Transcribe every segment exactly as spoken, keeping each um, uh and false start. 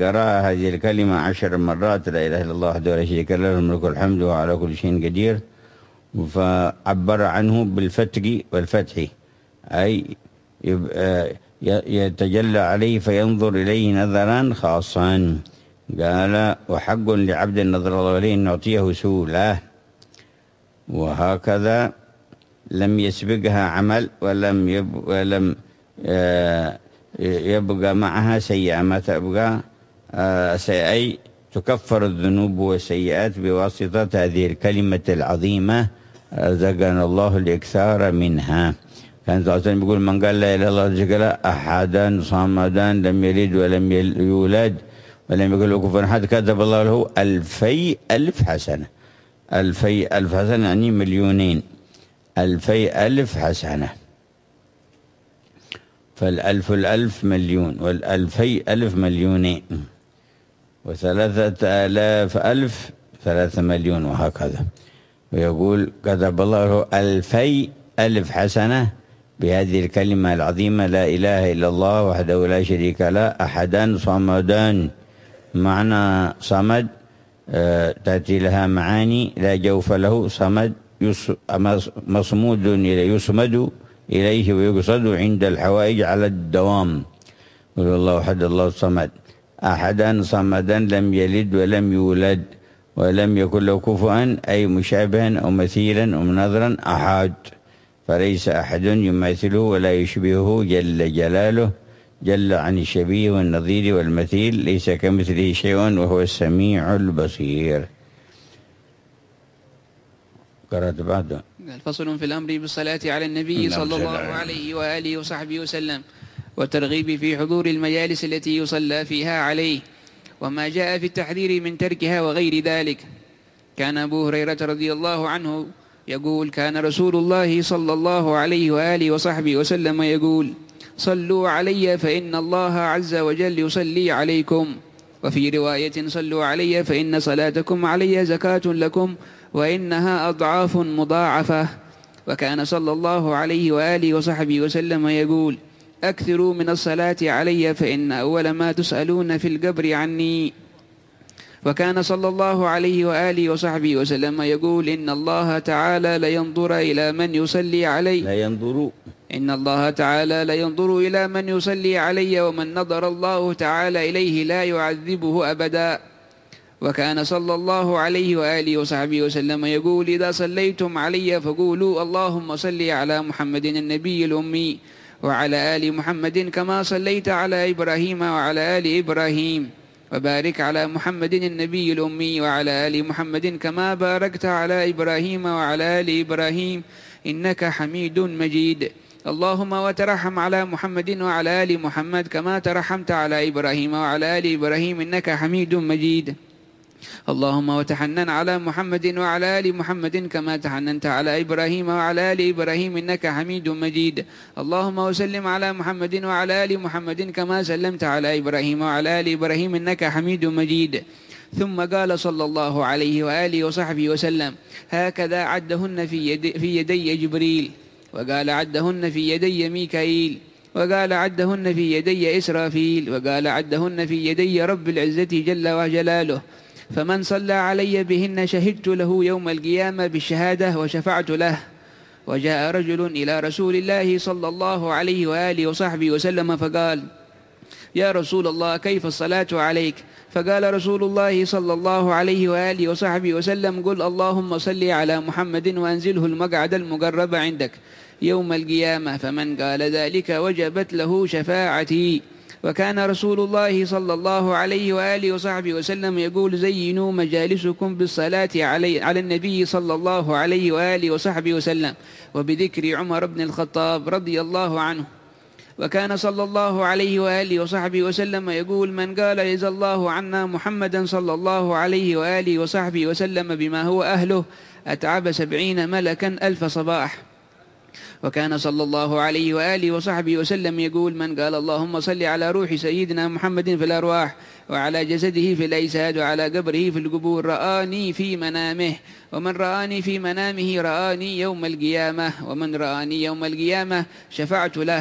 قرأ هذه الكلمة عشر مرات: لا إله إلا الله وحده لا شريك له، له الملك والحمد وهو على كل شيء قدير، فعبر عنه بالفتح والفتح، أي يتجلى عليه فينظر إليه نظرا خاصا. قال: وحق لعبد نظر الله إليه أن نعطيه سؤله. وهكذا لم يسبقها عمل ولم يب ولم يبقى معها سيئة، ما تبقى سيئة تكفر الذنوب والسيئات بواسطة هذه الكلمة العظيمة، رزقنا الله الإكثار منها. كان صلى الله عليه وسلم يقول: من قال لا إله إلا الله قال أحدا صمدا لم يلد ولم يولد ولم يقل له كفوا أحد كتب الله له ألفي ألف حسنة. ألفي ألف حسنة يعني مليونين، ألفي ألف حسنة، فالألف الألف مليون، والألفي ألف مليونين، وثلاثة آلاف ألف ثلاثة مليون، وهكذا. ويقول: كتب الله له ألفي ألف حسنة بهذه الكلمة العظيمة: لا إله إلا الله وحده لا شريك له أحدا صمدا. معنى صمد آه تأتي لها معاني: لا جوف له، صمد مصمود إليه، يصمد إليه ويقصد عند الحوائج على الدوام. قل الله أحد الله الصمد. أحدا صمدا لم يلد ولم يولد ولم يكن له كفوا، أي مشابها أو مثيلا أو مناظرا، أحد، فليس أحد يماثله ولا يشبهه جل جلاله، جل عن الشبيه والنظير والمثيل، ليس كمثله شيء وهو السميع البصير. قرأت بعده. فصل في الأمر بالصلاة على النبي صلى الله عليه وآله وصحبه وسلم، والترغيب في حضور المجالس التي يصلى فيها عليه، وما جاء في التحذير من تركها وغير ذلك. كان أبو هريرة رضي الله عنه يقول: كان رسول الله صلى الله عليه وآله وصحبه وسلم يقول: صلوا علي فإن الله عز وجل يصلي عليكم. وفي رواية: صلوا علي فإن صلاتكم علي زكاة لكم وإنها أضعاف مضاعفة. وكان صلى الله عليه وآله وصحبه وسلم يقول: أكثروا من الصلاة علي فإن أول ما تسألون في القبر عني. وكان صلى الله عليه وآله وصحبه وسلم يقول: إن الله تعالى لينظر إلى من يصلي علي لا ينظر إن الله تعالى لينظر إلى من يصلي علي، ومن نظر الله تعالى إليه لا يعذبه أبدا. وكان صلى الله عليه وآله وصحبه وسلم يقول: إذا صليتم علي فقولوا اللهم صل على محمد النبي الأمي وعلى آل محمد كما صليت على إبراهيم وعلى آل إبراهيم، وبارك على محمد النبي الأمي وعلى آل محمد كما باركت على إبراهيم وعلى آل إبراهيم إنك حميد مجيد. اللهم وترحم على محمد وعلى آل محمد كما ترحمت على إبراهيم وعلى آل إبراهيم إنك حميد مجيد. اللهم وتحنن على محمد وعلى آل محمد كما تحننت على إبراهيم وعلى آل إبراهيم إنك حميد مجيد. اللهم وسلم على محمد وعلى آل محمد كما سلمت على إبراهيم وعلى آل إبراهيم إنك حميد مجيد. ثم قال صلى الله عليه وآله وصحبه وسلم: هكذا عدهن في, يد في يدي جبريل، وقال عدهن في يدي ميكائيل، وقال عدهن في يدي إسرافيل، وقال عدهن في يدي رب العزة جل وجلاله. فمن صلى علي بهن شهدت له يوم القيامة بالشهادة وشفعت له. وجاء رجل إلى رسول الله صلى الله عليه وآله وصحبه وسلم فقال: يا رسول الله، كيف الصلاة عليك؟ فقال رسول الله صلى الله عليه وآله وصحبه وسلم: قل اللهم صل على محمد وأنزله المقعد المقرب عندك يوم القيامة. فمن قال ذلك وجبت له شفاعتي. وكان رسول الله صلى الله عليه وآله وصحبه وسلم يقول: زينوا مجالسكم بالصلاة علي على النبي صلى الله عليه وآله وصحبه وسلم، وبذكر عمر بن الخطاب رضي الله عنه. وكان صلى الله عليه وآله وصحبه وسلم يقول: من قال جزى الله عنا محمدا صلى الله عليه وآله وصحبه وسلم بما هو أهله أتعب سبعين ملكا ألف صباح. وكان صلى الله عليه وآله وصحبه وسلم يقول: من قال اللهم صل على روح سيدنا محمد في الأرواح وعلى جسده في الأجساد وعلى قبره في القبور رآني في منامه، ومن رآني في منامه رآني يوم القيامة، ومن رآني يوم القيامة شفعت له،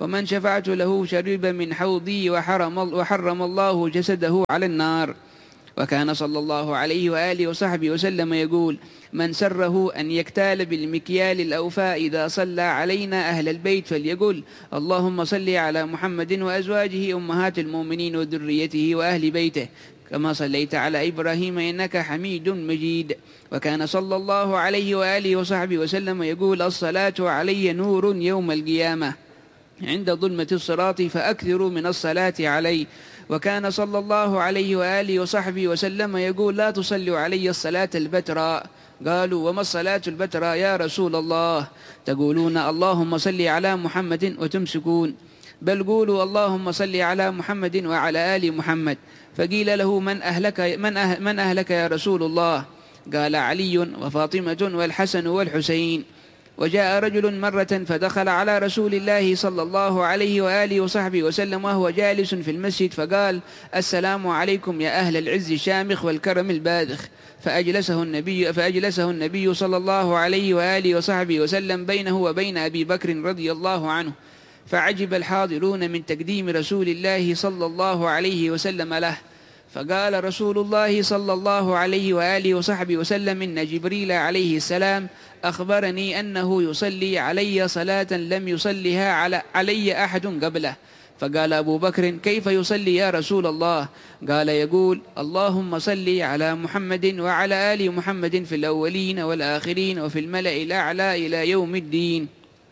ومن شفعت له شرب من حوضي وحرم, وحرم الله جسده على النار. وكان صلى الله عليه وآله وصحبه وسلم يقول: من سره أن يكتال بالمكيال الأوفاء إذا صلى علينا أهل البيت فليقول: اللهم صل على محمد وأزواجه أمهات المؤمنين وذريته وأهل بيته كما صليت على إبراهيم إنك حميد مجيد. وكان صلى الله عليه وآله وصحبه وسلم يقول: الصلاة علي نور يوم القيامة عند ظلمة الصراط فأكثروا من الصلاة علي. وكان صلى الله عليه وآله وصحبه وسلم يقول: لا تصلوا علي الصلاة البتراء. قالوا: وما الصلاة البتراء يا رسول الله؟ تقولون: اللهم صل على محمد وتمسكون، بل قولوا: اللهم صل على محمد وعلى آل محمد. فقيل له: من أهلك, من أهل من أهلك يا رسول الله؟ قال: علي وفاطمة والحسن والحسين. وجاء رجل مرة فدخل على رسول الله صلى الله عليه وآله وصحبه وسلم وهو جالس في المسجد فقال: السلام عليكم يا أهل العز الشامخ والكرم الباذخ. فأجلسه النبي, فأجلسه النبي صلى الله عليه وآله وصحبه وسلم بينه وبين أبي بكر رضي الله عنه. فعجب الحاضرون من تقديم رسول الله صلى الله عليه وسلم له. فقال رسول الله صلى الله عليه وآله وصحبه وسلم: إن جبريل عليه السلام أخبرني أنه يصلي علي صلاة لم يصلها على علي أحد قبله. فقال أبو بكر: كيف يصلي يا رسول الله؟ قال: يقول: اللهم صل على محمد وعلى آل محمد في الأولين والآخرين وفي الملأ الأعلى إلى يوم الدين.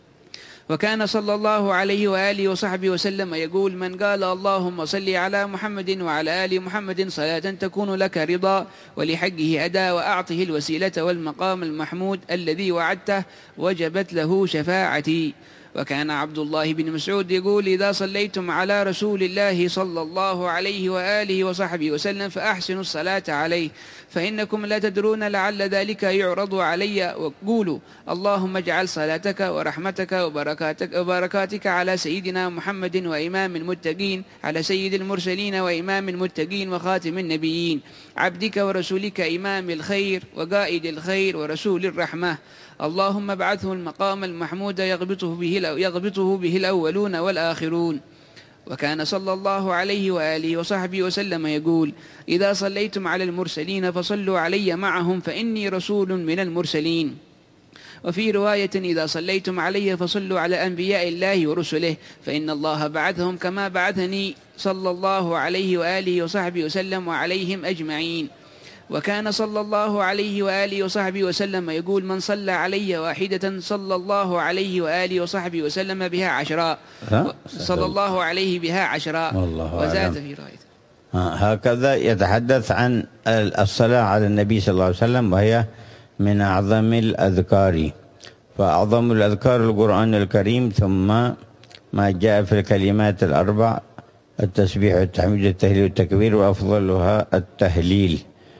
وكان صلى الله عليه وآله وصحبه وسلم يقول: من قال اللهم صل على محمد وعلى آل محمد صلاة تكون لك رضا ولحقه أداء وأعطه الوسيلة والمقام المحمود الذي وعدته وجبت له شفاعتي. وكان عبد الله بن مسعود يقول: إذا صليتم على رسول الله صلى الله عليه وآله وصحبه وسلم فأحسنوا الصلاة عليه، فإنكم لا تدرون لعل ذلك يعرض علي. وقولوا: اللهم اجعل صلاتك ورحمتك وبركاتك, وبركاتك على سيدنا محمد وإمام المتقين، على سيد المرسلين وإمام المتقين وخاتم النبيين، عبدك ورسولك إمام الخير وقائد الخير ورسول الرحمة. اللهم ابعثه المقام المحمود يغبطه به, يغبطه به الأولون والآخرون. وكان صلى الله عليه وآله وصحبه وسلم يقول: إذا صليتم على المرسلين فصلوا علي معهم فإني رسول من المرسلين. وفي رواية: إذا صليتم علي فصلوا على أنبياء الله ورسله فإن الله بعثهم كما بعثني صلى الله عليه وآله وصحبه وسلم وعليهم أجمعين. وكان صلى الله عليه وآله وصحبه وسلم يقول: من صلى علي واحدة صلى الله عليه وآله وصحبه وسلم بها عشراء، صلى الله عليه بها عشراء. وزاد في رواية. هكذا يتحدث عن الصلاة على النبي صلى الله عليه وسلم، وهي من أعظم الأذكار. فأعظم الأذكار القرآن الكريم، ثم ما جاء في الكلمات الأربع: التسبيح والتحميد والتهليل والتكبير، وأفضلها التهليل.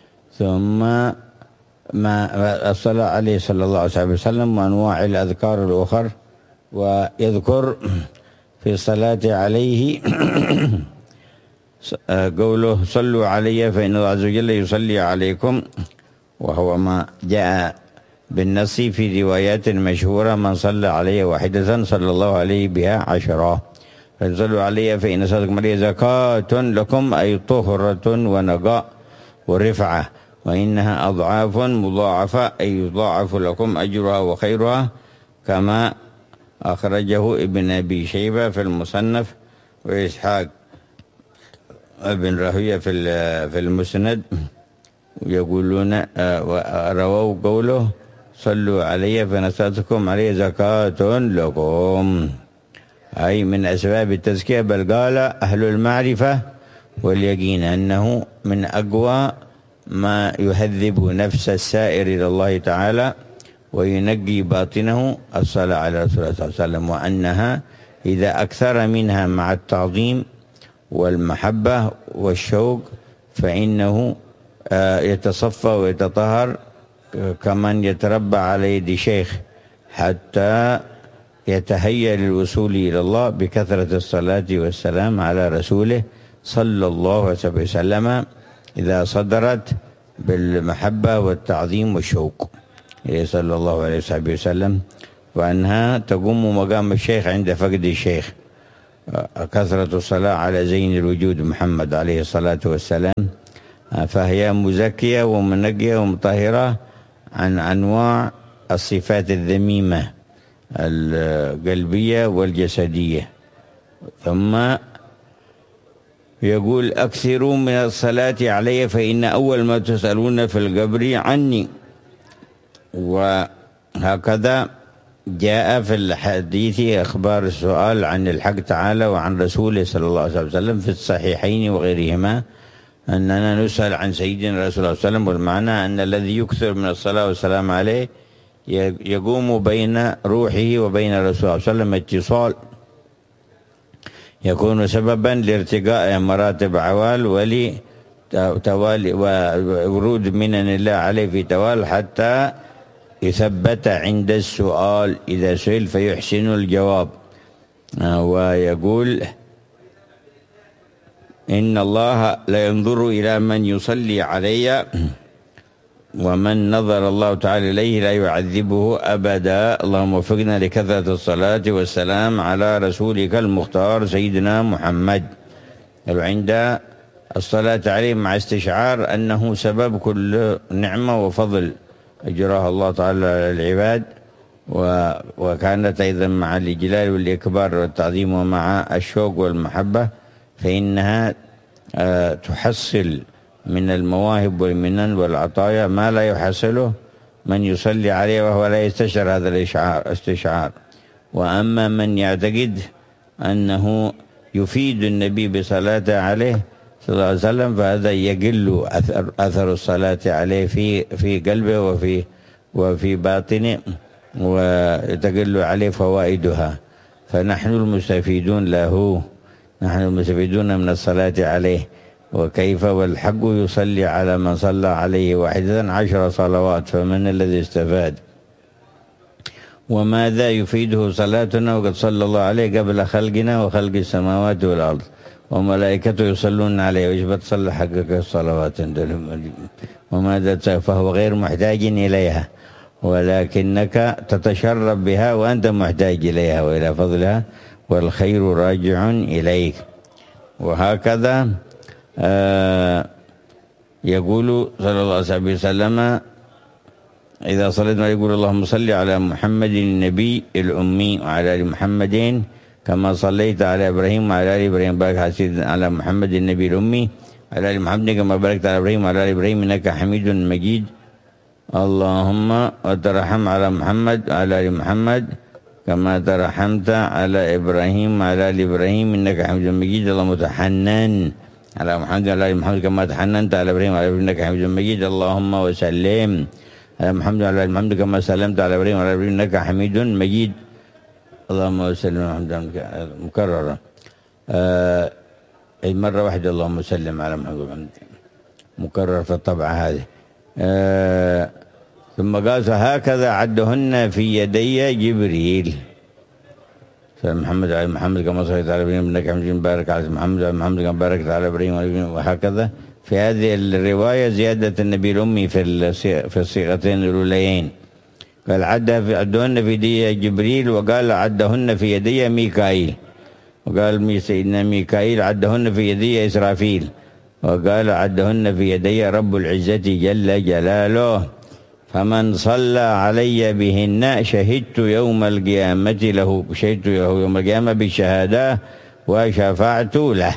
ثم ما الصلاة عليه صلى الله عليه وسلم وأنواع الأذكار الأخر. ويذكر في الصلاة عليه قوله: صلوا علي فإن الله عز وجل يصلي عليكم، وهو ما جاء بالنص في روايات مشهورة: من صلى علي واحدة صلى الله عليه بها عشرة. فصلوا علي فإن صلاتكم علي زكاة لكم، أي طهرة ونقاء ورفعة، وإنها أضعاف مضاعفة، أي يضاعف لكم أجرها وخيرها، كما أخرجه ابن أبي شيبة في المصنف، وإسحاق ابن راهوية في في المسند. يقولون رووا قوله: صلوا علي فإن صلاتكم علي زكاة لكم، أي من أسباب التزكية. بل قال أهل المعرفة واليقين أنه من أقوى ما يهذب نفس السائر إلى الله تعالى وينقي باطنه الصلاة على رسول الله صلى الله عليه وسلم، وأنها إذا أكثر منها مع التعظيم والمحبة والشوق فإنه يتصفى ويتطهر كمن يتربى على يد شيخ، حتى يتهيأ للوصول إلى الله بكثرة الصلاة والسلام على رسوله صلى الله عليه وسلم، إذا صدرت بالمحبة والتعظيم والشوق صلى الله عليه وسلم، وأنها تقوم مقام الشيخ عند فقد الشيخ. كثرة الصلاة على زين الوجود محمد عليه الصلاة والسلام، فهي مزكية ومنقية ومطهرة عن أنواع الصفات الذميمة القلبية والجسدية. ثم يقول أكثروا من الصلاة علي فإن أول ما تسألون في القبر عني. وهكذا جاء في الحديث أخبار السؤال عن الحق تعالى وعن رسوله صلى الله عليه وسلم في الصحيحين وغيرهما، أننا نسأل عن سيدنا رسول الله صلى الله عليه وسلم، والمعنى أن الذي يكثر من الصلاة والسلام عليه يقوم بين روحه وبين رسول الله صلى الله عليه وسلم اتصال يكون سببا لارتقاء مراتب عوال ولتوالي وورود منن الله عليه في توال حتى يثبت عند السؤال إذا سئل فيحسن الجواب. ويقول إن الله لا ينظر إلى من يصلي علي ومن نظر الله تعالى إليه لا يعذبه أبدا. اللهم وفقنا لكثرة الصلاة والسلام على رسولك المختار سيدنا محمد. عند الصلاة عليه مع استشعار أنه سبب كل نعمة وفضل أجراها الله تعالى على العباد، وكانت أيضا مع الإجلال والإكبار والتعظيم ومع الشوق والمحبة، فإنها تحصل من المواهب والمنن والعطايا ما لا يحصله من يصلي عليه وهو لا يستشعر هذا الاستشعار. وأما من يعتقد أنه يفيد النبي بصلاته عليه صلى الله عليه وسلم فهذا يقل أثر, أثر الصلاة عليه في في قلبه وفي وفي باطنه، وتقل عليه فوائدها. فنحن المستفيدون له، نحن المستفيدون من الصلاة عليه. وكيف والحق يصلي على من صلى عليه واحدة عشر صلوات، فمن الذي استفاد؟ وماذا يفيده صلاتنا وقد صلى الله عليه قبل خلقنا وخلق السماوات والأرض، وملائكته يصلون عليه، وإيش بتصلي حقك الصلوات؟ وماذا؟ فهو غير محتاج إليها، ولكنك تتشرف بها وأنت محتاج إليها وإلى فضلها، والخير راجع إليك. وهكذا آه يقول صلى الله عليه وسلم إذا صلينا يقول اللهم صل على محمد النبي الأمي وعلى آل محمد كما صليت على إبراهيم وعلى آل إبراهيم، بارك على محمد النبي الأمي وعلى آل محمد كما باركت على إبراهيم وعلى آل إبراهيم إنك حميد مجيد. اللهم وترحم على محمد وعلى آل محمد كما ترحمت على إبراهيم وعلى آل إبراهيم إنك حميد مجيد. اللهم تحنن على محمد وعلى آل محمد كما تحننت على إبراهيم وعلى إبراهيم إنك حميد مجيد. اللهم وسلم على محمد وعلى آل محمد كما سلمت على إبراهيم وعلى إبراهيم إنك حميد مجيد. اللهم وسلم على محمد مكررة آه مرة واحدة. اللهم وسلم على محمد مكرر في الطبعة هذه. آه ثم قال فهكذا عدهن في يدي جبريل. محمد على محمد كما صليت على ابراهيم انك حميد بارك على محمد وعلى محمد كما باركت على ابراهيم وهكذا. في هذه الروايه زياده النبي الامي في في الصيغتين الاوليين، قال عدهن في يدي جبريل، وقال عدهن في يدي ميكائيل، وقال سيدنا ميكائيل عدهن في يدي اسرافيل، وقال عدهن في يدي رب العزه جل جلاله. فمن صلى علي بهن شهدت يوم القيامة له شهدت يوم القيامة بالشهادة وشفعت له.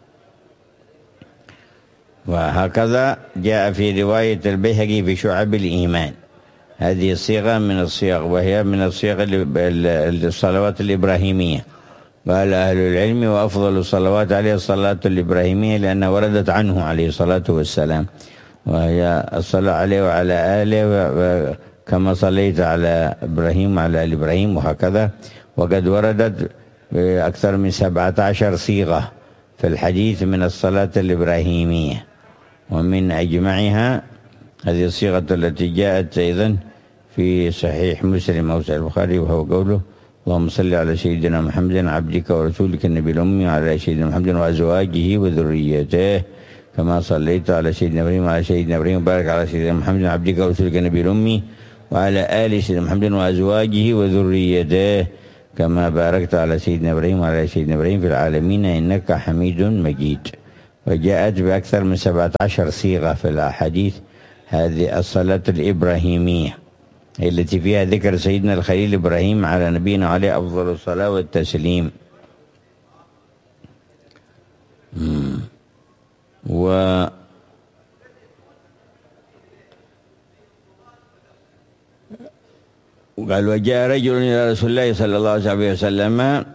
وهكذا جاء في رواية البيهقي في شعب الإيمان هذه الصيغة من الصيغ، وهي من الصيغ الصلوات الإبراهيمية. قال أهل العلم وأفضل الصلوات عليه الصلاة الإبراهيمية لأنها وردت عنه عليه الصلاة والسلام، وهي الصلاة عليه وعلى آله كما صليت على إبراهيم وعلى آل إبراهيم وهكذا. وقد وردت أكثر من سبعة عشر صيغة في الحديث من الصلاة الإبراهيمية، ومن أجمعها هذه الصيغة التي جاءت أيضا في صحيح مسلم أو صحيح البخاري، وهو قوله اللهم صل على سيدنا محمد عبدك ورسولك النبي الأمي وعلى سيدنا محمد وأزواجه وذريته كما صليت على سيدنا إبراهيم وعلى سيدنا إبراهيم وبارك على سيدنا محمد عبدك ورسولك النبي الأمي وعلى آل سيدنا محمد وأزواجه وذريته كما باركت على سيدنا إبراهيم وعلى سيدنا إبراهيم في العالمين إنك حميد مجيد. وجاءت بأكثر من سبعة عشر صيغة في الأحاديث هذه الصلاة الإبراهيمية التي فيها ذكر سيدنا الخليل إبراهيم على نبينا عليه أفضل الصلاة والتسليم. و قال وجاء رجل إلى رسول الله صلى الله عليه وسلم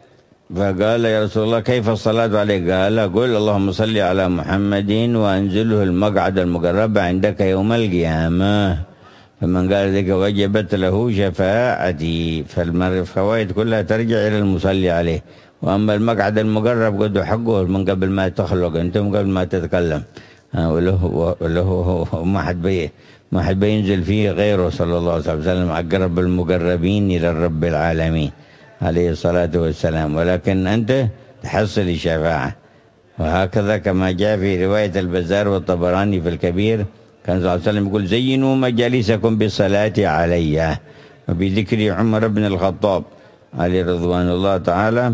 فقال يا رسول الله كيف الصلاة عليك؟ قال قل اللهم صل على محمد وأنزله المقعد المقرب عندك يوم القيامة، فمن قال ذلك وجبت له شفاعتي. فالفوائد كلها ترجع إلى المصلي عليه. وأما المقعد المقرب قد حقه من قبل ما تخلق أنت، من قبل ما تتكلم، وله وله ما حد بي ما حد بينزل فيه غيره صلى الله عليه وسلم، أقرب المقربين إلى الرب العالمين عليه الصلاة والسلام، ولكن أنت تحصل الشفاعة. وهكذا كما جاء في رواية البزار والطبراني في الكبير كان صلى الله عليه وسلم يقول زينوا مجالسكم بالصلاة علي، وبذكر عمر بن الخطاب عليه رضوان الله تعالى.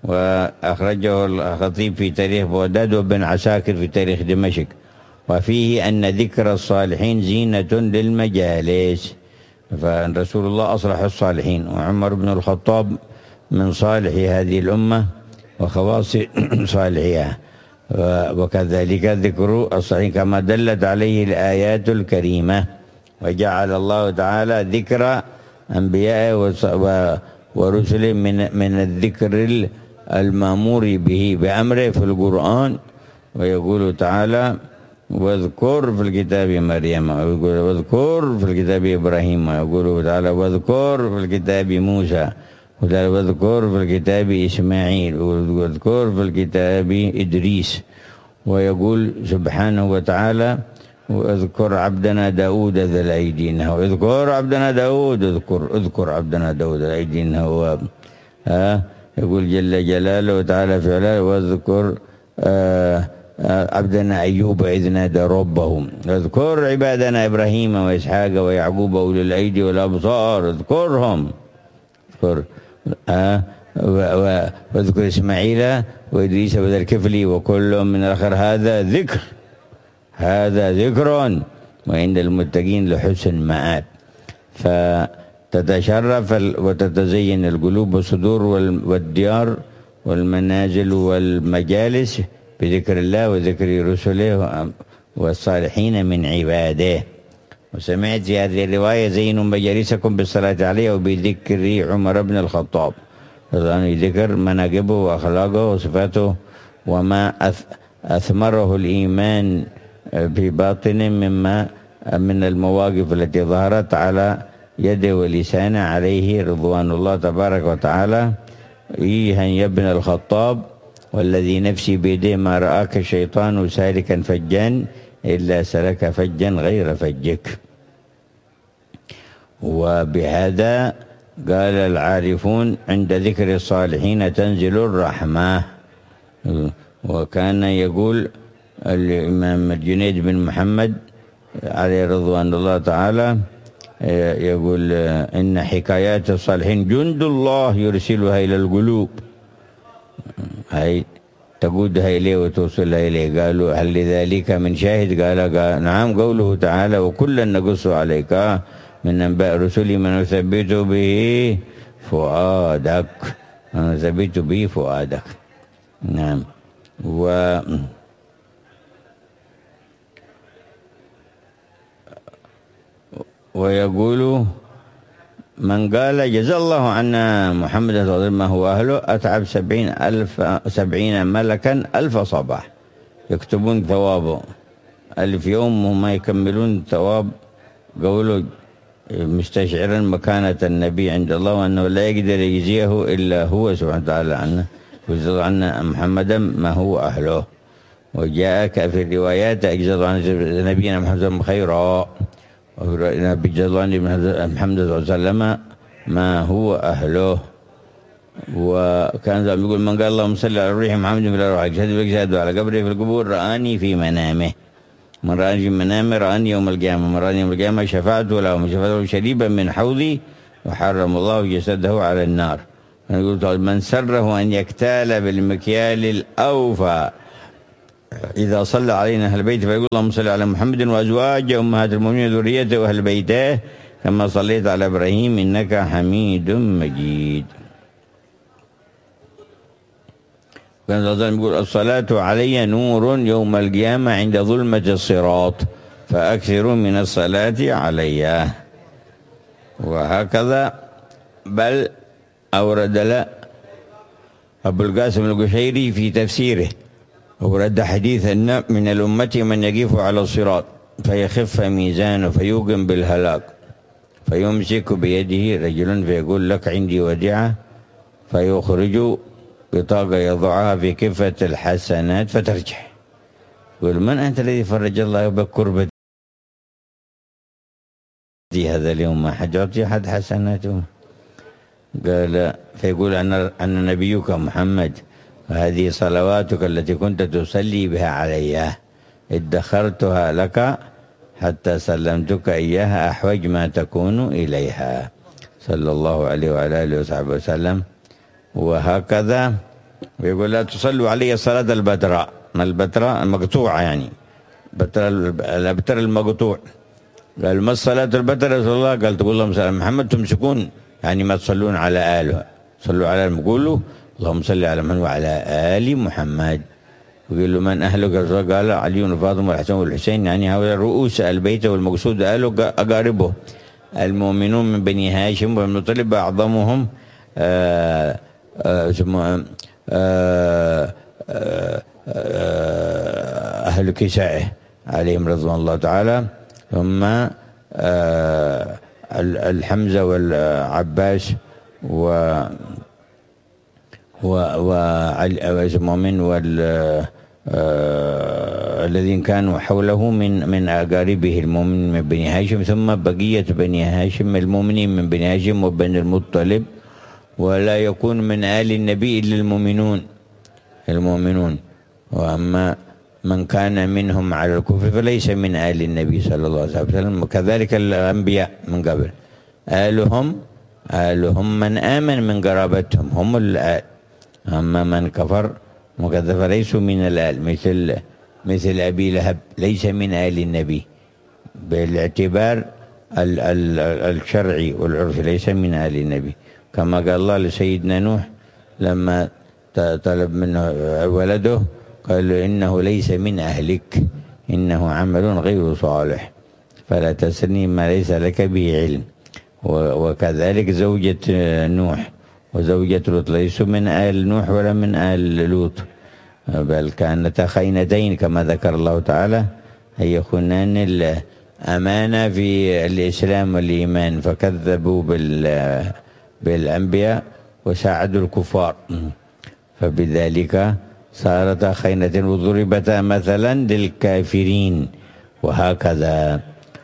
وأخرجه الخطيب في تاريخ بغداد وابن عساكر في تاريخ دمشق، وفيه أن ذكر الصالحين زينة للمجالس، فرسول الله أصلح الصالحين، وعمر بن الخطاب من صالح هذه الأمة وخواص صالحها. وكذلك ذكر الصالحين كما دلت عليه الآيات الكريمة. وجعل الله تعالى ذكر أنبياء ورسله من من الذكر المأمور به بأمره في القرآن. ويقول تعالى واذكر في الكتاب مريم، ويقول واذكر في الكتاب إبراهيم، ويقول تعالى واذكر في الكتاب موسى، واذكر في الكتاب إسماعيل، واذكر في الكتاب إدريس. ويقول سبحانه وتعالى واذكر عبدنا داود ذا الأيدي إنه، اذكر عبدنا داود، اذكر اذكر عبدنا داود ذا الأيدي إنه ها. يقول جل جلاله وتعالى في علاه واذكر آه عبدنا أيوب إذ نادى ربهم، اذكر عبادنا إبراهيم وإسحاق ويعقوب أولي الأيدي والأبصار، اذكرهم اذكر آه واذكر إسماعيل وإدريس وذا الكفل وكل من الآخر هذا ذكر، هذا ذكر وعند المتقين لحسن مآب. فتتشرف وتتزين القلوب والصدور والديار والمنازل والمجالس بذكر الله وذكر رسله والصالحين من عباده. وسمعت في هذه الرواية زينوا مجالسكم بالصلاة عليه وبذكر عمر بن الخطاب، ذكر مناقبه وأخلاقه وصفاته وما أثمره الإيمان في باطن مما من المواقف التي ظهرت على يده ولسانه عليه رضوان الله تبارك وتعالى. إيها يا ابن الخطاب والذي نفسي بيده ما رآك الشيطان سالكا فجا إلا سلك فجا غير فجك. وبهذا قال العارفون عند ذكر الصالحين تنزل الرحمة. وكان يقول الإمام الجنيد بن محمد عليه رضوان الله تعالى يقول إن حكايات الصالحين جند الله يرسلها إلى القلوب، هاي تقودها إليه وتوصلها إليه. قالوا هل لذلك من شاهد؟ قال, قال نعم، قوله تعالى وكلا نقص عليك من أنباء رسل من نثبت به فؤادك، نثبت به فؤادك. نعم. و ويقول من قال جزا الله عنا محمد صلى الله عليه وسلم ما هو أهله أتعب سبعين ألف سبعين ملكا ألف صباح يكتبون ثوابه ألف يوم وما يكملون ثواب. قولوا مستشعرا مكانة النبي عند الله وأنه لا يقدر يجزيه إلا هو سبحانه وتعالى عنه، وجزا عنا محمدا ما هو أهله. وجاءك في الروايات أجزا عن نبينا محمد خيرا، النبي جزا الله محمد صلى الله عليه وسلم ما هو أهله. وكان يقول من قال اللهم صل على الروح محمد في الأرواح يشهد بك شهادة على قبره في القبور رآني في منامه، من رآني في منامه رآني يوم القيامة، من رآني يوم القيامة شفعت له شفعت له شريبا من حوضي وحرم الله جسده على النار. يقول من سره أن يكتال بالمكيال الأوفى إذا صلى علينا أهل البيت فيقول اللهم صل على محمد وأزواجه أمهات المؤمنين وذريته وأهل بيته كما صليت على إبراهيم إنك حميد مجيد. كان صلى الله عليه وسلم يقول الصلاة علي نور يوم القيامة عند ظلمة الصراط فأكثروا من الصلاة علي. وهكذا بل أورد له أبو القاسم القشيري في تفسيره أورد حديث أن من الأمة من يقف على الصراط فيخف ميزانه فيوقن بالهلاك فيمسك بيده رجل فيقول لك عندي وديعة فيخرج بطاقة يضعها في كفة الحسنات فترجع يقول من أنت الذي فرج الله بك كربتي هذا اليوم ما حد يعطي أحد حسناته؟ قال فيقول أن أن نبيك محمد وهذه صلواتك التي كنت تصلي بها علي ادخرتها لك حتى سلمتك إياها أحوج ما تكون إليها صلى الله عليه وعلى آله وصحبه وسلم. وهكذا ويقول لا تصلوا علي صلاة البتراء، البتراء المقطوعة يعني بتر الابتر المقطوع. قال ما الصلاة البتراء يا رسول الله؟ قال تقول اللهم صل على محمد تمسكون يعني ما تصلون على آله، صلوا على قولوا اللهم صل على محمد وعلى آل محمد. ويقول له من أهلك؟ قال علي وفاطمة والحسن والحسين يعني هؤلاء رؤوس البيت والمقصود أهله أقاربه المؤمنون من بني هاشم والمطلب أعظمهم آآ آآ آآ أهل كسائه عليهم رضوان الله تعالى، ثم الحمزة والعباس و ومؤمن والذين كانوا حوله من من أقاربه المؤمنين من بني هاشم، ثم بقية بني هاشم المؤمنين من بني هاشم وبني المطلب. ولا يكون من آل النبي إلا المؤمنون المؤمنون وأما من كان منهم على الكفر فليس من آل النبي صلى الله عليه وسلم. وكذلك الأنبياء من قبل آلهم آلهم من آمن من قرابتهم هم الآل، أما من كفر وكذا فليسوا من الآل مثل مثل أبي لهب ليس من آل النبي بالاعتبار ال ال الشرعي والعرفي، ليس من آل النبي. كما قال الله لسيدنا نوح لما طلب منه ولده قال له إنه ليس من أهلك إنه عمل غير صالح فلا تسألني ما ليس لك به علم. وكذلك زوجة نوح وزوجة لوط ليسوا من آل نوح ولا من آل لوط، بل كانتا خينتين كما ذكر الله تعالى أن يكونان الأمانة في الإسلام والإيمان فكذبوا بالأنبياء وساعدوا الكفار فبذلك صارتا خينتين وضربتا مثلا للكافرين وهكذا.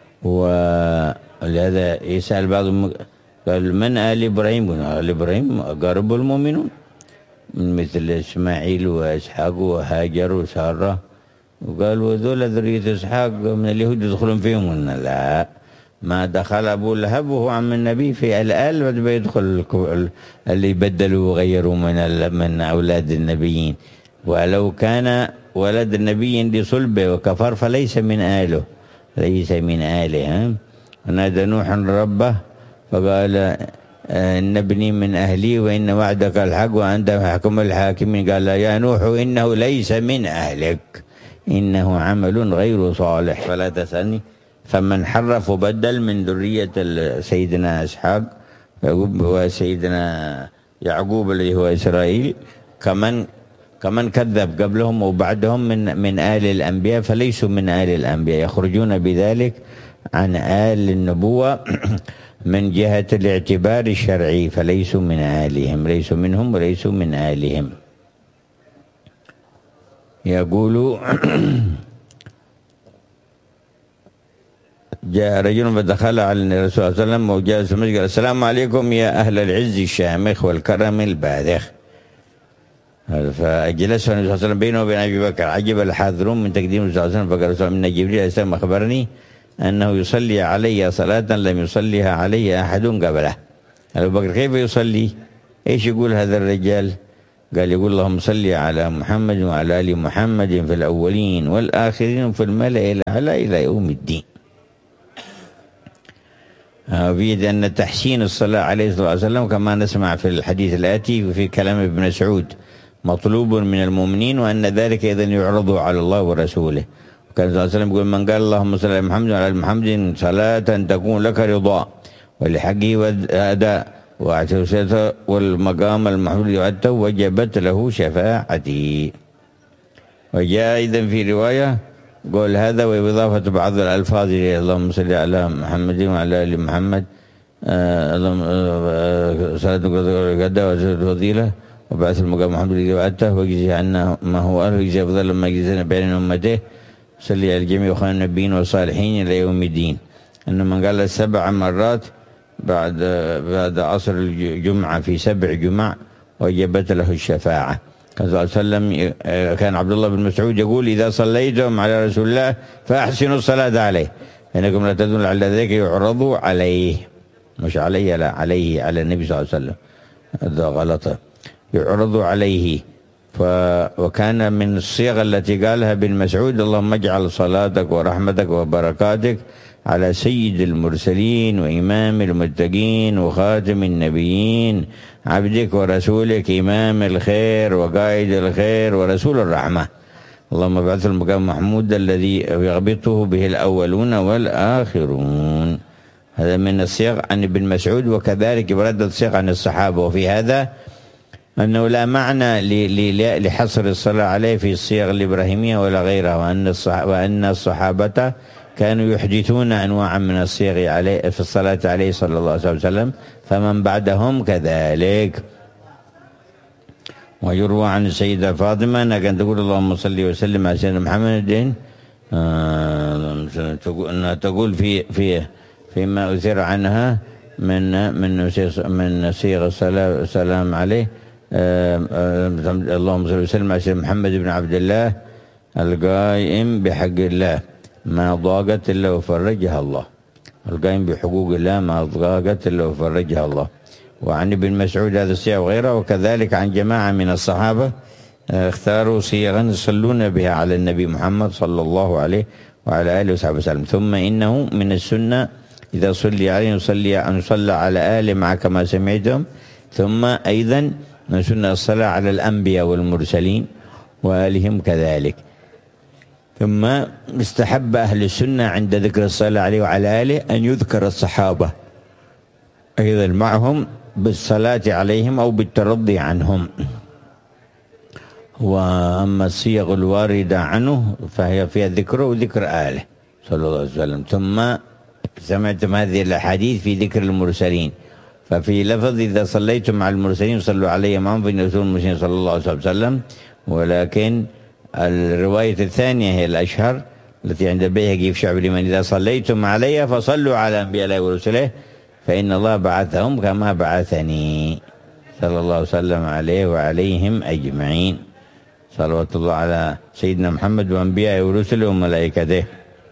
ولهذا يسأل بعضهم قال من آل إبراهيم؟ قلنا آل إبراهيم أقارب المؤمنون مثل إسماعيل وإسحاق وهاجر وسارة. وقالوا ذول ذرية إسحاق من اليهود يدخلون فيهم؟ قلنا لا، ما دخل أبو لهب وهو عم النبي في الآل بيدخل اللي بدلوا وغيروا من من أولاد النبيين. ولو كان ولد النبي لصلبه وكفر فليس من آله ليس من آله. ونادى نوح ربه فقال إن ابني من أهلي وإن وعدك الحق وأنت حكم الحاكمين. قال يا نوح إنه ليس من أهلك إنه عمل غير صالح فلا تسألني. فمن حرف وبدل من ذرية سيدنا إسحاق وسيدنا يعقوب اللي هو إسرائيل كمن كمن كذب قبلهم وبعدهم من من آل الأنبياء فليسوا من آل الأنبياء، يخرجون بذلك عن آل النبوة من جهة الاعتبار الشرعي فليسوا من آلهم، ليسوا منهم وليسوا من آلهم. يقول جاء رجل فدخل على الرسول صلى الله عليه وسلم وجاء في المسجد قال السلام عليكم يا أهل العز الشامخ والكرم الباذخ. فجلسه النبي صلى الله عليه وسلم بينه وبين أبي بكر. عجب الحاضرون من تقديم النبي صلى الله عليه وسلم فقال رسول الله إن جبريل عليه السلام أخبرني أنه يصلي علي صلاة لم يصليها علي أحد قبله. أبو بكر كيف يصلي؟ إيش يقول هذا الرجال؟ قال يقول اللهم صل على محمد وعلى آل محمد في الأولين والآخرين في الملأ الأعلى إلى يوم الدين. أفيد أن تحسين الصلاة عليه الصلاة والسلام كما نسمع في الحديث الآتي وفي كلام ابن مسعود مطلوب من المؤمنين، وأن ذلك إذن يعرض على الله ورسوله. وكان صلى الله عليه وسلم يقول من قال اللهم صل على محمد وعلى آل محمد صلاة تكون لك رضا ولحقه وأداء واعتوسته والمقام المحمود يعده وجبت له شفاعتي. وجاء أيضا في رواية قول هذا وإضافة بعض الألفاظ اللهم صل على محمد وعلى آل محمد اللهم صلاة الغداء والفضيلة وبعث المقام محمد الذي وعدته وجزي عنا ما هو أهله وجزي أفضل لما جزينا بين أمته صلي على الجميع وخير النبيين والصالحين إلى يوم الدين. أن من قال سبع مرات بعد بعد عصر الجمعة في سبع جمع وجبت له الشفاعة. كان صلى الله عليه وسلم كان عبد الله بن مسعود يقول إذا صليتم على رسول الله فأحسنوا الصلاة عليه إنكم لا تدلون على ذلك يعرض عليه، مش علي لا عليه، على النبي صلى الله عليه وسلم، هذا غلطة، يعرض عليه. ف وكان من الصيغ التي قالها بن مسعود اللهم اجعل صلاتك ورحمتك وبركاتك على سيد المرسلين وإمام المتقين وخاتم النبيين عبدك ورسولك إمام الخير وقائد الخير ورسول الرحمة، اللهم ابعث المقام محمود الذي يغبطه به الأولون والآخرون. هذا من الصيغ عن ابن مسعود. وكذلك يرد الصيغ عن الصحابة. وفي هذا أنه لا معنى لحصر الصلاة عليه في الصيغ الإبراهيمية ولا غيرها، وأن وأن الصحابة كانوا يحدثون أنواعا من الصيغ عليه في الصلاة عليه صلى الله عليه وسلم، فمن بعدهم كذلك. ويروى عن السيدة فاطمة أنها كانت تقول اللهم صل وسلم على سيدنا محمد، أنها تقول في في فيما أثر عنها من من من صيغ السلام عليه اللهم صل وسلم على سيدنا محمد بن عبد الله القائم بحق الله ما ضاقت إلا وفرجها الله، القائم بحقوق الله ما ضاقت إلا وفرجها الله. وعن ابن مسعود هذا الصيغ وغيره. وكذلك عن جماعة من الصحابة اختاروا صيغا يصلون بها على النبي محمد صلى الله عليه وعلى آله وصحبه وسلم. ثم إنه من السنة إذا صلي عليه نصلي أن نصلى على آله مع كما سمعتم. ثم أيضا من سنة الصلاة على الأنبياء والمرسلين وآلهم كذلك. ثم استحب أهل السنة عند ذكر الصلاة عليه وعلى آله أن يذكر الصحابة أيضا معهم بالصلاة عليهم أو بالترضي عنهم. وأما الصيغ الواردة عنه فهي فيها ذكره وذكر آله صلى الله عليه وسلم. ثم سمعتم هذه الأحاديث في ذكر المرسلين، ففي لفظ إذا صليتم على المرسلين صلوا علي معهم فإن رسول المرسلين صلى الله عليه وسلم. ولكن الرواية الثانية هي الأشهر التي عند البيهقي في شعب الإيمان إذا صليتم علي فصلوا على أنبياء الله ورسله فإن الله بعثهم كما بعثني صلى الله عليه وسلم عليه وعليهم أجمعين. صلوات الله على سيدنا محمد وأنبياء ورسله وملائكته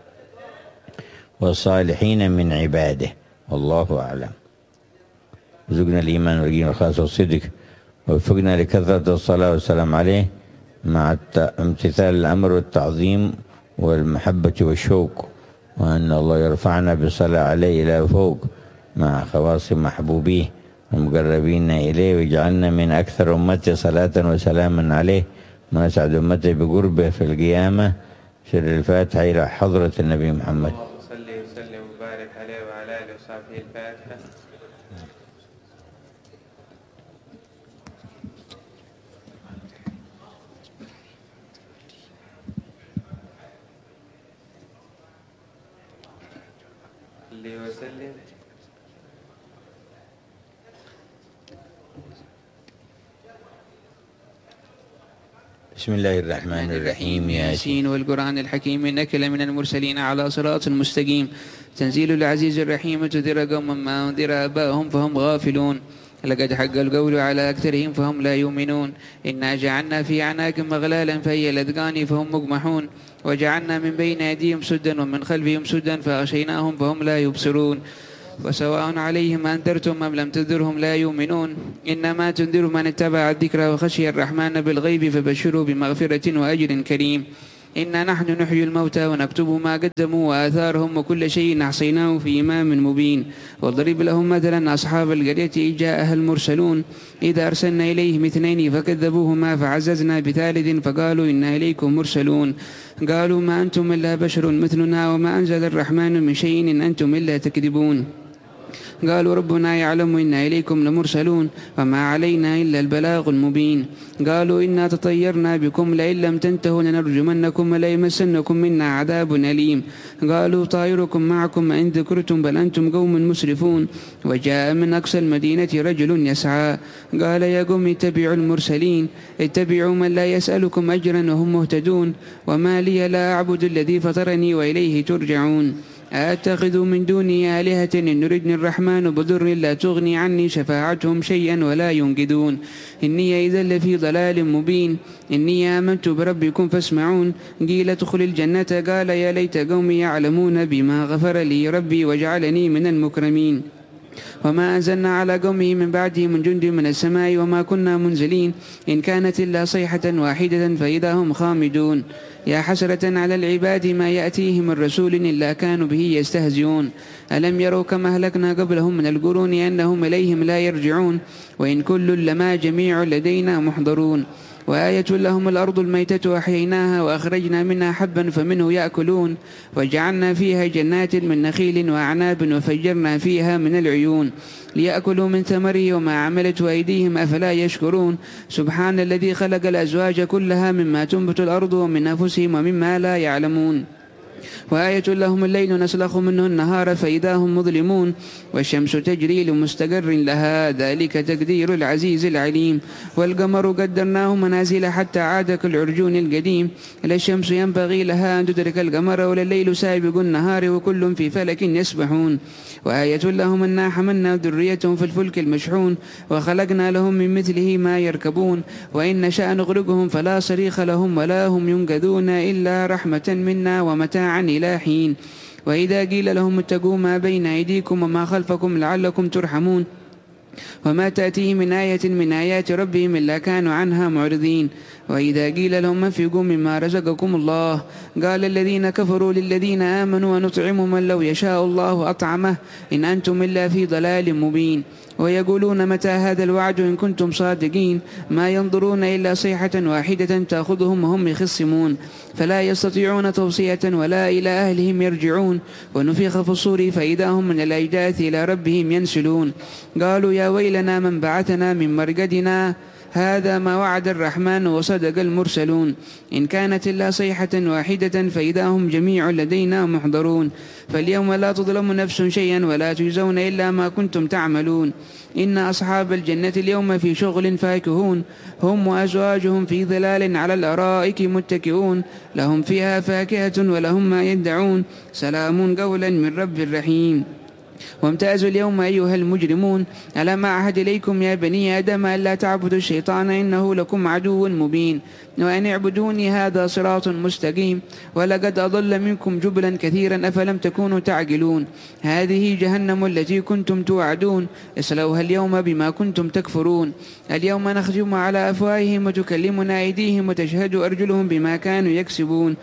والصالحين من عباده. والله أعلم. رزقنا الإيمان واليقين والخلاص والصدق ووفقنا لكثرة الصلاة والسلام عليه مع امتثال الأمر والتعظيم والمحبة والشوق، وأن الله يرفعنا بالصلاة عليه إلى فوق مع خواص محبوبيه ومقربين إليه، ويجعلنا من أكثر أمته صلاة وسلاما عليه ونسعد أمته بقربه في القيامة. سر الفاتحة إلى حضرة النبي محمد. اللهم صل وسلم وبارك عليه وعلى آله وصحبه. الفاتحة. وسلم. بسم الله الرحمن الرحيم. ياسين والقرآن الحكيم إنك لمن المرسلين على صراط مستقيم. تنزيل العزيز الرحيم تذر قوما ما أنذر آباءهم فهم غافلون. لقد حق القول على أكثرهم فهم لا يؤمنون. إنا جعلنا في أعناقهم أغلالا فهي الأذقان فهم مقمحون. وجعلنا من بين أيديهم سدا ومن خلفهم سدا فأغشيناهم فهم لا يبصرون. وسواء عليهم أنذرتم أم لم تنذرهم لا يؤمنون إنما تنذر من اتبع الذكر وخشي الرحمن بالغيب فبشروا بمغفرة وأجر كريم إنا نحن نحيي الموتى ونكتب ما قدموا وآثارهم وكل شيء أحصيناه في إمام مبين واضرب لهم مثلا أصحاب القرية إذ جاءها المرسلون إذا أرسلنا إليهم اثنين فكذبوهما فعززنا بثالث فقالوا إنا إليكم مرسلون قالوا ما أنتم إلا بشر مثلنا وما أنزل الرحمن من شيء إن أنتم إلا تكذبون قالوا ربنا يعلم إنا إليكم لمرسلون وما علينا إلا البلاغ المبين قالوا إنا تطيرنا بكم لئن لم تنتهوا لنرجمنكم وليمسنكم منا عذاب أليم قالوا طائركم معكم إن ذكرتم بل أنتم قوم مسرفون وجاء من أقصى المدينة رجل يسعى قال يا قوم اتبعوا المرسلين اتبعوا من لا يسألكم أجرا وهم مهتدون وما لي لا أعبد الذي فطرني وإليه ترجعون أتخذ من دوني آلهة إن يردني الرحمن بضر لا تغني عني شفاعتهم شيئا ولا ينقذون إني إذا لفي ضلال مبين إني آمنت بربكم فاسمعون قيل ادخل الجنة قال يا ليت قومي يعلمون بما غفر لي ربي وجعلني من المكرمين وما أنزلنا على قومه من بعده من جند من السماء وما كنا منزلين إن كانت إلا صيحة واحدة فإذا هم خامدون يا حسرة على العباد ما يأتيهم من رسول إلا كانوا به يستهزئون ألم يروا كما أهلكنا قبلهم من القرون أنهم إليهم لا يرجعون وإن كل لما جميع لدينا محضرون وآية لهم الأرض الميتة أحييناها وأخرجنا منها حبا فمنه يأكلون وجعلنا فيها جنات من نخيل وأعناب وفجرنا فيها من العيون ليأكلوا من ثمره وما عملت أيديهم أفلا يشكرون سبحان الذي خلق الأزواج كلها مما تنبت الأرض ومن أنفسهم ومما لا يعلمون وآية لهم الليل نسلخ منه النهار فإذا هم مظلمون والشمس تجري لمستقر لها ذلك تقدير العزيز العليم والقمر قدرناه منازل حتى عاد كالعرجون القديم لا الشمس ينبغي لها أن تدرك القمر ولا الليل سابق النهار وكل في فلك يسبحون وآية لهم أنا حملنا ذريتهم في الفلك المشحون وخلقنا لهم من مثله ما يركبون وإن نشأ نغرقهم فلا صريخ لهم ولا هم ينقذون إلا رحمة منا ومتاعا إلى حين وإذا قيل لهم اتقوا ما بين أيديكم وما خلفكم لعلكم ترحمون وما تأتيهم من آية من آيات ربهم إلا كانوا عنها معرضين وإذا قيل لهم انفقوا مما رزقكم الله قال الذين كفروا للذين آمنوا ونطعم من لو يشاء الله أطعمه إن أنتم إلا في ضلال مبين ويقولون متى هذا الوعد إن كنتم صادقين ما ينظرون إلا صيحة واحدة تأخذهم وهم يخصمون فلا يستطيعون توصية ولا إلى أهلهم يرجعون ونفخ في الصور فإذا هم من الأجداث إلى ربهم ينسلون قالوا يا ويلنا من بعثنا من مرقدنا هذا ما وعد الرحمن وصدق المرسلون إن كانت إلا صيحة واحدة فإذا هم جميع لدينا محضرون فاليوم لا تظلم نفس شيئا ولا تجزون إلا ما كنتم تعملون إن أصحاب الجنة اليوم في شغل فاكهون هم وأزواجهم في ظلال على الأرائك متكئون لهم فيها فاكهة ولهم ما يدعون سلام قولا من رب الرحيم وامتازوا اليوم أيها المجرمون ألم أعهد إليكم يا بني آدم ألا تعبدوا الشيطان إنه لكم عدو مبين وأن اعبدوني هذا صراط مستقيم ولقد أضل منكم جبلا كثيرا أفلم تكونوا تعقلون هذه جهنم التي كنتم توعدون اصلوها اليوم بما كنتم تكفرون اليوم نختم على أفواههم وتكلمنا أيديهم وتشهد أرجلهم بما كانوا يكسبون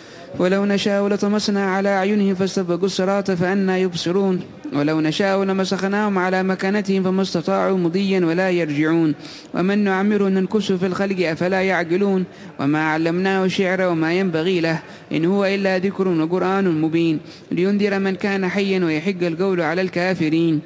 ولو نشاء لطمسنا على أعينهم فاستبقوا الصراط فأنى يبصرون ولو نشاء لمسخناهم على مكانتهم فما استطاعوا مضيا ولا يرجعون ومن نعمر ننكسه في الخلق أفلا يعقلون وما علمناه الشعر وما ينبغي له إن هو إلا ذكر وقرآن مبين لينذر من كان حيا ويحق القول على الكافرين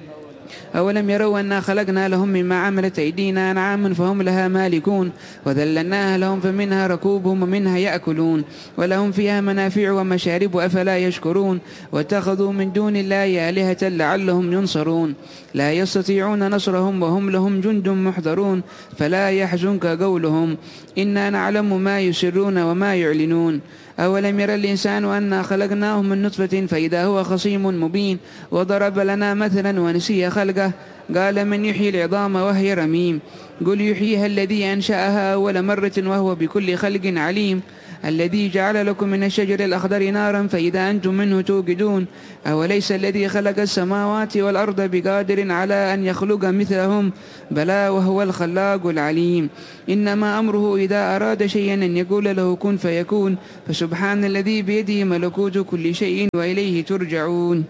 أولم يروا أنا خلقنا لهم مما عملت أيدينا أنعاما فهم لها مالكون وذللناها لهم فمنها ركوبهم ومنها يأكلون ولهم فيها منافع ومشارب أفلا يشكرون واتخذوا من دون الله آلهة لعلهم ينصرون لا يستطيعون نصرهم وهم لهم جند محضرون فلا يحزنك قولهم إنا نعلم ما يسرون وما يعلنون أولم يرى الإنسان أنا خلقناه من نطفة فإذا هو خصيم مبين وضرب لنا مثلا ونسي خلقه قال من يحيي العظام وهي رميم قل يحييها الذي أنشأها أول مرة وهو بكل خلق عليم الذي جعل لكم من الشجر الأخضر نارا فإذا أنتم منه توقدون أوليس الذي خلق السماوات والأرض بقادر على أن يخلق مثلهم بلى وهو الخلاق العليم إنما أمره إذا أراد شيئا أن يقول له كن فيكون فسبحان الذي بيده ملكوت كل شيء وإليه ترجعون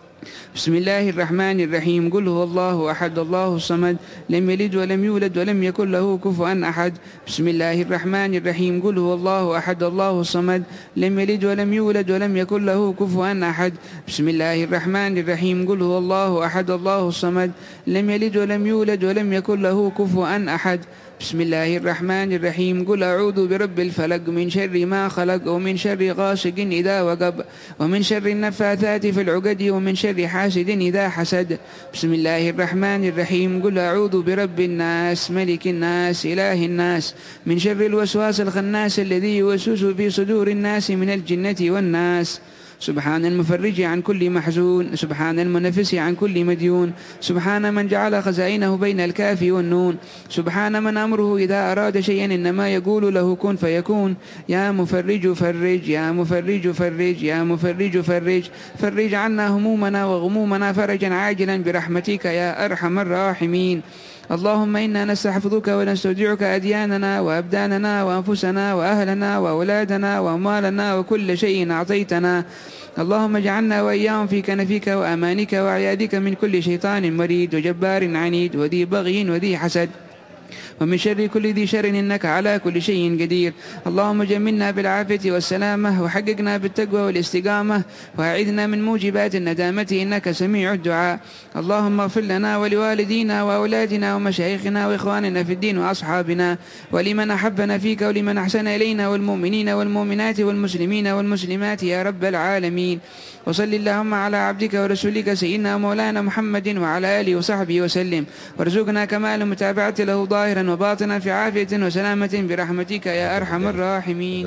بسم الله الرحمن الرحيم قل هو الله أحد الله الصمد لم يلد ولم يولد ولم يكن له كفوا أحد بسم الله الرحمن الرحيم قل هو الله أحد الله الصمد لم يلد ولم يولد ولم يكن له كفوا أحد بسم الله الرحمن الرحيم قل هو الله أحد الله الصمد لم يلد ولم يولد ولم يكن له كفوا أحد بسم الله الرحمن الرحيم قل أعوذ برب الفلق من شر ما خلق ومن شر غاسق إذا وقب ومن شر النفاثات في العقد ومن شر حاسد إذا حسد بسم الله الرحمن الرحيم قل أعوذ برب الناس ملك الناس إله الناس من شر الوسواس الخناس الذي يوسوس في صدور الناس من الجنة والناس سبحان المفرج عن كل محزون سبحان المنفس عن كل مديون سبحان من جعل خزائنه بين الكاف والنون سبحان من أمره إذا أراد شيئا إنما يقول له كن فيكون يا مفرج فرج يا مفرج فرج يا مفرج فرج فرج عنا همومنا وغمومنا فرجا عاجلا برحمتك يا أرحم الراحمين اللهم إنا نستحفظك ونستودعك أدياننا وأبداننا وأنفسنا وأهلنا وأولادنا وأموالنا وكل شيء أعطيتنا اللهم اجعلنا وإياهم في كنفك وأمانك وعيادك من كل شيطان مريد وجبار عنيد وذي بغي وذي حسد ومن شر كل ذي شر إنك على كل شيء قدير اللهم جملنا بالعافية والسلامة وحققنا بالتقوى والاستقامة وأعذنا من موجبات الندامة إنك سميع الدعاء اللهم اغفر لنا ولوالدينا وأولادنا ومشايخنا وإخواننا في الدين وأصحابنا ولمن أحبنا فيك ولمن أحسن إلينا والمؤمنين والمؤمنات والمسلمين والمسلمات يا رب العالمين وصل اللهم على عبدك ورسولك سيدنا مولانا محمد وعلى آله وصحبه وسلم وارزقنا كمال متابعة له ظاهرا وباطنا في عافية وسلامة برحمتك يا أرحم الراحمين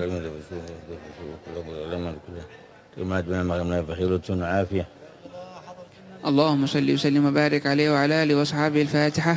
اللهم صل وسلم وبارك عليه وعلى آله وأصحابه الفاتحة.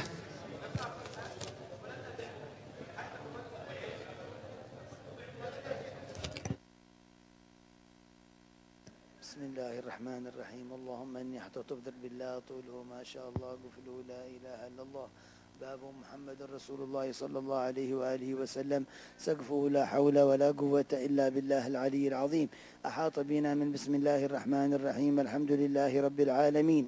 بسم الله الرحمن الرحيم اللهم إني أحتطب بالله طوله ما شاء الله قفله لا إله إلا الله باب محمد رسول الله صلى الله عليه وآله وسلم سقفه لا حول ولا قوة إلا بالله العلي العظيم أحاط بنا من بسم الله الرحمن الرحيم الحمد لله رب العالمين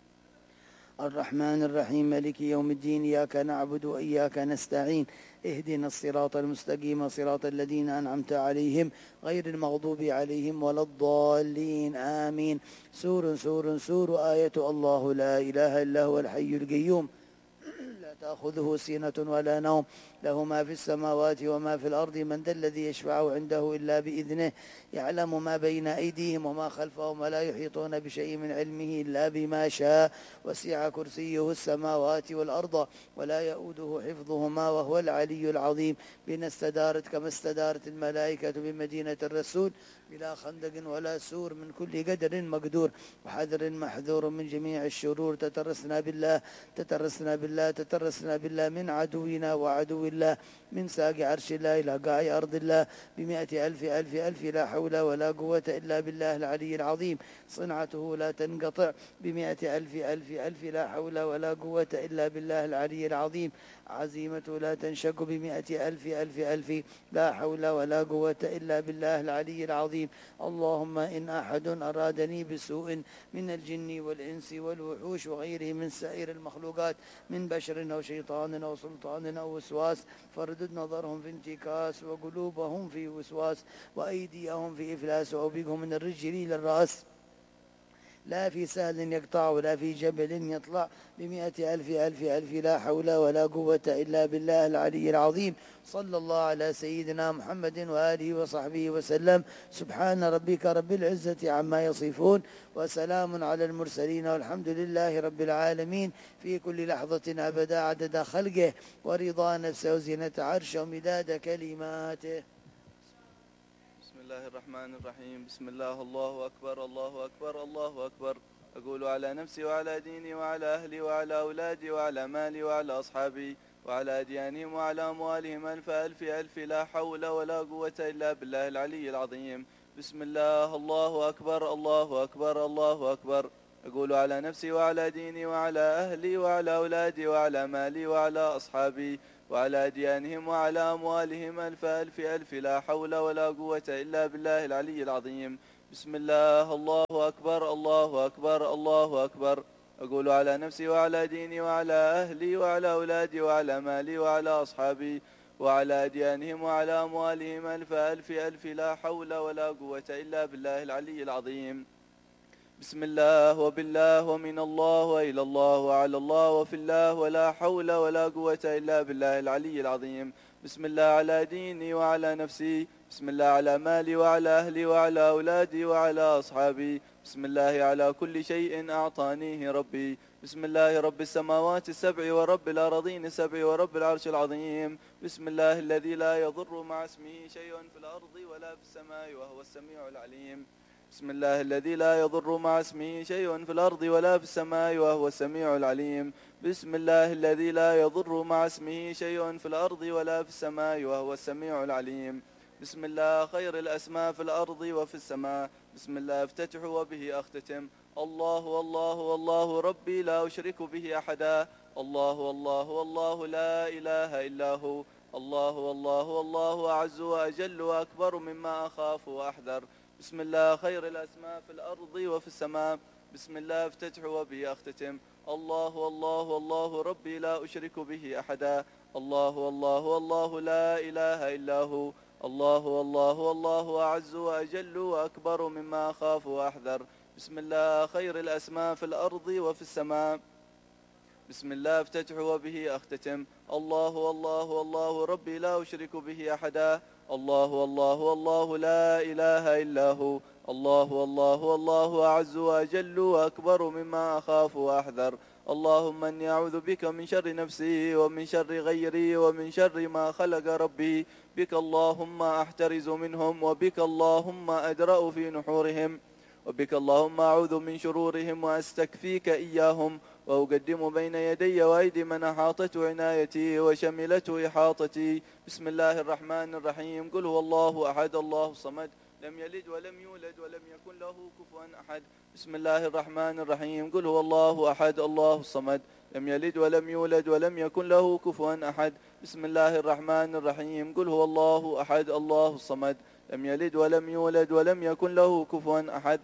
الرحمن الرحيم مالك يوم الدين إياك نعبد وإياك نستعين اهدنا الصراط المستقيم صراط الذين أنعمت عليهم غير المغضوب عليهم ولا الضالين آمين سور سور سور آية الله لا إله إلا هو الحي القيوم لا تأخذه سنة ولا نوم له ما في السماوات وما في الأرض من ذا الذي يشفع عنده إلا بإذنه يعلم ما بين أيديهم وما خلفهم ولا يحيطون بشيء من علمه إلا بما شاء وسع كرسيه السماوات والأرض ولا يؤوده حفظهما وهو العلي العظيم بنا استدارت كما استدارت الملائكة بمدينة الرسول بلا خندق ولا سور من كل قدر مقدور وحذر محذور من جميع الشرور تترسنا بالله تترسنا بالله تترسنا بالله من عدونا وعدو الله من ساق عرش الله إلى قاع أرض الله بمئة ألف ألف ألف لا حول ولا قوة إلا بالله العلي العظيم صنعته لا تنقطع بمئة ألف ألف ألف لا حول ولا قوة إلا بالله العلي العظيم عزيمته لا تنشق بمئة ألف ألف ألف لا حول ولا قوة إلا بالله العلي العظيم اللهم إن أحد أرادني بسوء من الجن والإنس والوحوش وغيره من سائر المخلوقات من بشر أو شيطان أو سلطان أو وسواس فردد نظرهم في انتكاس وقلوبهم في وسواس وأيديهم في إفلاس وأوبقهم من الرجل إلى الرأس لا في سهل يقطع ولا في جبل يطلع بمئة ألف ألف ألف لا حول ولا قوة إلا بالله العلي العظيم صلى الله على سيدنا محمد وآله وصحبه وسلم سبحان ربك رب العزة عما يصفون وسلام على المرسلين والحمد لله رب العالمين في كل لحظة أبدا عدد خلقه ورضا نفسه وزينة عرشه ومداد كلماته. بسم الله الرحمن الرحيم بسم الله الله أكبر الله أكبر الله أكبر أقول على نفسي وعلى ديني وعلى أهلي وعلى أولادي وعلى مالي وعلى أصحابي وعلى أديانهم وعلى أموالهم ألف ألف ألف لا حول ولا قوة إلا بالله العلي العظيم. بسم الله، الله أكبر الله أكبر الله أكبر. أقول على نفسي وعلى ديني وعلى أهلي وعلى أولادي وعلى مالي وعلى أصحابي وعلى أديانهم وعلى أموالهم ألف ألف ألف لا حول ولا قوة إلا بالله العلي العظيم. بسم الله، الله أكبر الله أكبر الله أكبر. أقول على نفسي وعلى ديني وعلى أهلي وعلى أولادي وعلى مالي وعلى أصحابي وعلى أديانهم وعلى أموالهم ألف ألف ألف لا حول ولا قوة إلا بالله العلي العظيم. بسم الله وبالله ومن الله وإلى الله وعلى الله وفي الله ولا حول ولا قوة إلا بالله العلي العظيم. بسم الله على ديني وعلى نفسي، بسم الله على مالي وعلى أهلي وعلى أولادي وعلى أصحابي، بسم الله على كل شيء أعطانيه ربي. بسم الله رب السماوات السبع ورب الأرضين السبع ورب العرش العظيم. بسم الله الذي لا يضر مع اسمه شيء في الأرض ولا في السماء وهو السميع العليم. بسم الله الذي لا يضر مع اسمه شيء في الأرض ولا في السماء وهو السميع العليم. بسم الله الذي لا يضر مع اسمه شيء في الأرض ولا في السماء وهو السميع العليم. بسم الله خير الأسماء في الأرض وفي السماء. بسم الله افتتح وبه أختتم. الله والله والله ربي لا أشرك به أحدا. الله والله والله لا إله إلا هو. الله والله والله أعز وأجل وأكبر مما أخاف وأحذر. بسم الله خير الأسماء في الأرض وفي السماء. بسم الله افتتح وبه أختتم. الله والله والله ربي لا أشرك به أحدا. الله والله والله لا إله إلا هو. الله والله والله أعز وأجل وأكبر مما أخاف وأحذر. بسم الله خير الأسماء في الأرض وفي السماء. بسم الله افتتح وبه أختتم. الله والله والله ربي لا أشرك به أحدا. الله والله والله لا إله إلا هو. الله والله والله أعز وأجل وأكبر مما أخاف وأحذر. اللهم إني أعوذ بك من شر نفسي ومن شر غيري ومن شر ما خلق ربي. بك اللهم أحترز منهم وبك اللهم أدرأ في نحورهم وبك اللهم أعوذ من شرورهم وأستكفيك إياهم وأقدم بين يدي وأيدي من أحاطت عنايتي وشملته إحاطتي. بسم الله الرحمن الرحيم. قل هو الله أحد الله الصمد لم يلد ولم يولد ولم يكن له كفوا أحد. بسم الله الرحمن الرحيم. قل هو الله أحد الله الصمد لم يلد ولم يولد ولم يكن له كفوا أحد. بسم الله الرحمن الرحيم. قل هو الله أحد الله الصمد لم يلد ولم يولد ولم يكن له كفوا أحد.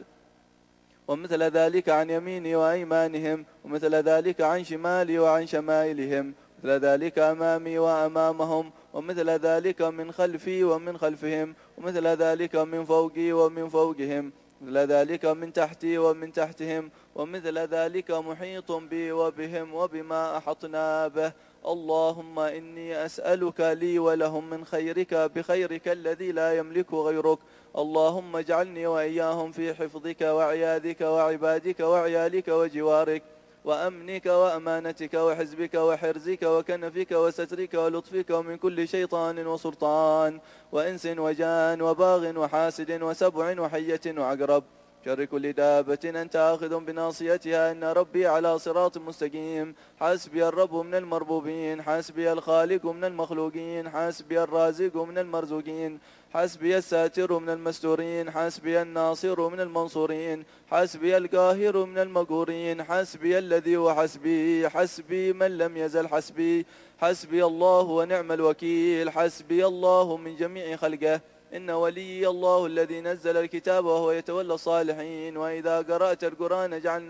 ومثل ذلك عن يميني وأيمانهم ومثل ذلك عن شمالي وعن شمائلهم مثل ذلك أمامي وأمامهم ومثل ذلك من خلفي ومن خلفهم ومثل ذلك من فوقي ومن فوقهم مثل ذلك من تحتي ومن تحتهم ومثل ذلك محيط بي وبهم وبما أحطنا به. اللهم إني أسألك لي ولهم من خيرك بخيرك الذي لا يملك غيرك. اللهم اجعلني وإياهم في حفظك وعياذك وعبادك وعيالك وجوارك وأمنك وأمانتك وحزبك وحرزك وكنفك وسترك ولطفك ومن كل شيطان وسلطان وإنس وجان وباغ وحاسد وسبع وحية وعقرب شر كل دابة أنت آخذ بناصيتها. إن ربي على صراط مستقيم. حسبي الرب من المربوبين حسبي الخالق من المخلوقين حسبي الرازق من المرزوقين حسبي الساتر من المستورين حسبي الناصر من المنصورين حسبي القاهر من المقهورين حسبي الذي هو حسبي حسبي من لم يزل حسبي حسبي الله ونعم الوكيل. حسبي الله من جميع خلقه. إن ولي الله الذي نزل الكتاب وهو يتولى الصالحين. وإذا قرأت القرآن جعلنا